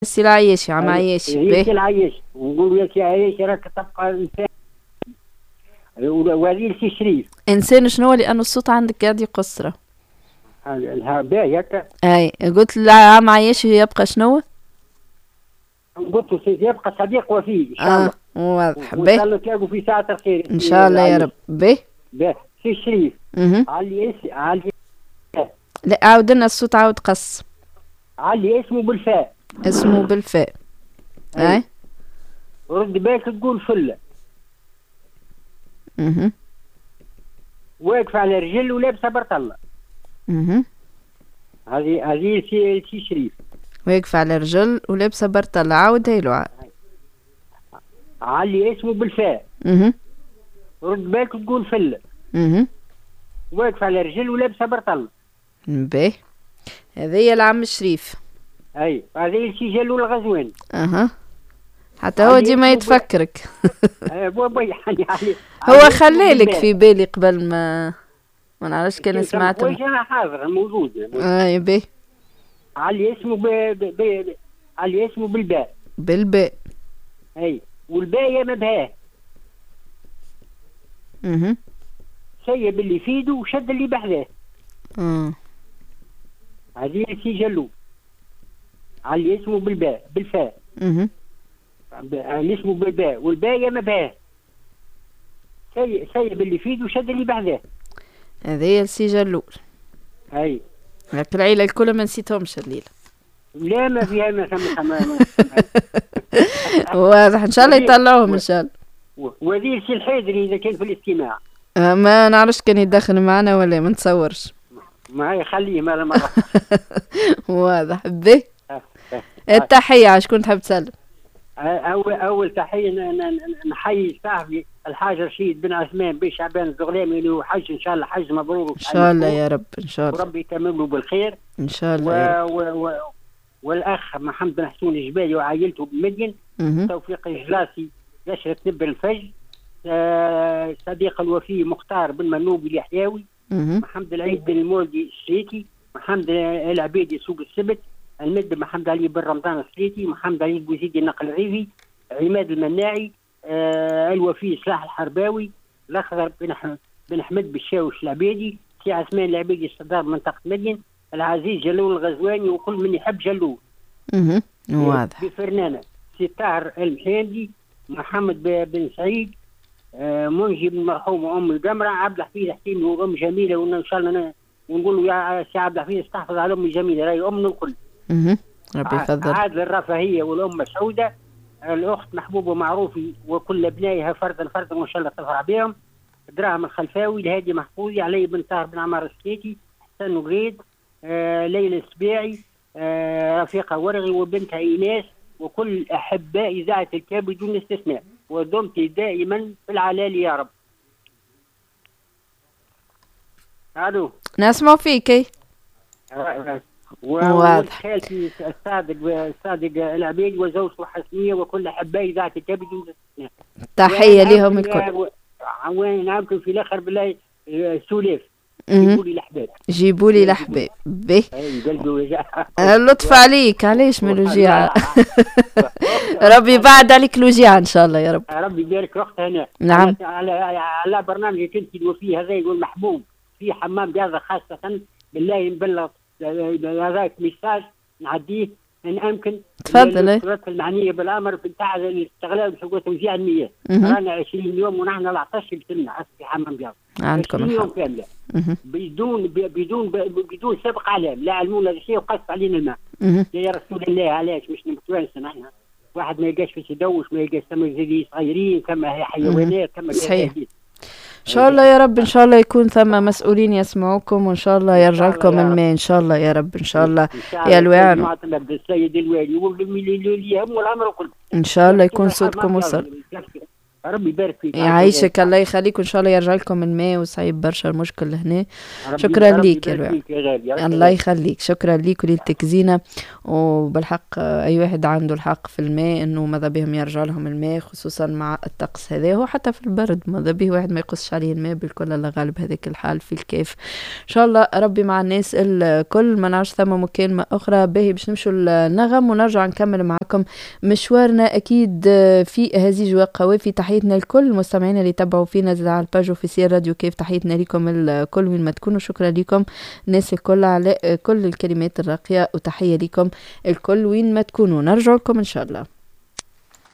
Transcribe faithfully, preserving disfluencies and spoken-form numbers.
السي العياشي عم هي عياشي هي باهي. سي العياش، ونقولوا يا سي عياش راك تبقى انسان. وهذه سي شريف. انسان شنو؟ لانه الصوت عندك قاعد يقصره. ها- باهي هكا. اي قلت له عم عياشي يبقى شنو؟ قلت له سي- يبقى صديق وفي ان شاء اه الله. واضح وان شاء باهي. الله تلاقوا في ساعة الخير ان سي شاء الله يا العياش. رب باهي. باهي سي شريف. اها. علي اس علي لا عاود لنا الصوت عاود قص. علي اسمه بالفاء. اسمه بالفاء. اي. اي. رد بالك تقول فله. اها. واقف على رجل ولابسه برطله. اها. هذه هذه سي سي شريف. واقف على رجل ولابسه برطلة. عاود هيلو عاد. علي اسمه بالفاء. اها. رد بالك تقول فله. اها. واقف على رجل ولابسه برطله. باهي. هذيا العم الشريف. اي هذه سي جلو الغزواني. اها. حتى هو علي ديما اسمه يتفكرك. آه، بابا يعني علي هو علي اسمه خلالك بالفاء. في بالي قبل ما ما نعرفش كان كنت سمعت. مخويش انا حاضر موجود. اي باهي. علي اسمه ب... ب... ب... علي اسمه بالباء. بالباء. اي والباء يا مبهاه. اها. سيب اللي في ايده وشد اللي بحذاه. اه. هذه سي جلو. علي اسمه بالباء بالفاء. اها. ب- علي اسمه بالباء والباء يا مبهاه. سي... سيب اللي في ايده وشد اللي بحذاه. هذايا السي جلول. اي هاك العيلة الكل ما نسيتهمش الليلة. لا ما فيها ما ثم ما واضح ان شاء الله يطلعوهم ان شاء الله. وذي سي الحيدري اذا كان في الاستماع. آه، ما نعرفش كان يدخل معنا ولا ما نتصورش. ما يخليه مرة مرة. واضح به. التحية عشكون تحب تسلم؟ أول أول تحية ن- ن- نحيي صاحبي الحاج رشيد بن عثمان بن شعبان الزغلامي اللي هو حج إن شاء الله حج مبروك. ان شاء الله يا رب ان شاء الله. وربي يتمم له بالخير. ان شاء و... الله يا رب. و... و... والأخ محمد بن حسون الجبالي وعائلته بمدين. مهم. توفيق الجلاسي يشرف نبر الفجر. آه... صديق الوفي مختار بن منوبي اليحيوي. مهم. محمد العيد بن المولدي الشريكي. محمد العبيدي سوق السبت. المد محمد علي بن رمضان السليتي. محمد علي بوزيدي النقل الريفي. عماد المناعي. آه الوفي سلاح الحرباوي. الاخضر بن أح- بن احمد بالشاوش العبيدي. سي عثمان العبيدي استدار منطقه مدين. العزيز جلول الغزواني وكل من يحب جلول. مهم. واضح. بفرنانه سي طاهر المحيندي. محمد ب- بن سعيد. آه منجي بن مرحوم وام الجمره. عبد الحفيظ حكيم وام جميله وان شاء الله ن- ونقول له يا سي عبد الحفيظ استحفظ على ام جميله راهي امنا الكل. مهم. ربي ع- يفضل. عادل الرفاهيه والام سعوده. الاخت محبوبه معروفي وكل ابنائها فردا فردا وان شاء الله تفرح بهم. دراهم الخلفاوي. الهادي محفوظي. علي بن طاهر بن عمار السكيتي. حسن نقريد. آه ليلى السبيعي. آه رفيقه ورغي وبنتها ايناس. وكل احباء اذاعه الكاب بدون استثناء. ودمت دائما في العلالي يا رب. الو. نسمع فيك. واضح. خالتي الصادق الصادق العبيد وزوجته حسنيه وكل احبائي اذاعه الكاب بدون استثناء. تحية ليهم الكل. وين نعاودكم في الاخر بالله. آه، سوليف. مهم. جيبوا لي الاحباب. جيبوا لي الحباب به. اي قلبي وجع. اللطف عليك علاش من الوجيعة. ربي بعد عليك الوجيعة ان شاء الله يا رب. ربي يبارك اختها هنا. نعم. على على, على برنامجك انت الوفي هذا يقول محبوب في حمام بياضة خاصة. بالله نبلغ هذاك ميساج نعديه ان امكن. تفضل. الوزارات المعنيه بالامر بتاع الاستغلال بحقوق توزيع المياه. مهم. رانا عشرين يوم ونحن العطش بسلنا في حمام بياض. عندكم عشرين يوم الحق. كامله. مهم. بدون بدون بدون سبق علام لا علمونا شيء وقص علينا الماء. مهم. يا رسول الله علاش مش نتوانسوا نحن. واحد ما يلقاش فيش يدوش ما يلقاش ثم زي صغيرين كما هي حيوانات كما صحيح. ان شاء الله يا رب ان شاء الله يكون ثم مسؤولين يسمعوكم وان شاء الله يرجع لكم الماء ان شاء الله يا رب ان شاء الله. يا الوعن معتمد السيد الوالي واللي يهم الامر كله. ان شاء الله يكون صوتكم وصل. ربي يبارك فيك. يعيشك الله يخليك، وان شاء الله يرجع لكم الماء، وصعيب برشا المشكل هنا. ربي شكرا ربي ليك يا يبارك لؤي. فيك يا غالي. الله يخليك، شكرا ليك وليلتك زينة. وبالحق آه، أي واحد عنده الحق في الماء إنه ماذا بهم يرجع لهم الماء، خصوصا مع الطقس هذا. هو حتى في البرد ماذا به واحد ما يقصش عليه الماء بالكل، الله غالب هذاك الحال في الكيف. إن شاء الله ربي مع الناس الكل. ما نعرفش ثم مكالمة أخرى باهي باش نمشوا النغم ونرجع نكمل معكم مشوارنا أكيد آه، في هذه جواء قوافي. تحياتنا لكل المستمعين اللي تابعوا فينا زاد على الباج اوفيسيال راديو كيف. تحياتنا لكم الكل وين ما تكونوا. شكرا لكم الناس الكل على كل الكلمات الراقية، وتحية لكم الكل وين ما تكونوا. نرجع لكم إن شاء الله.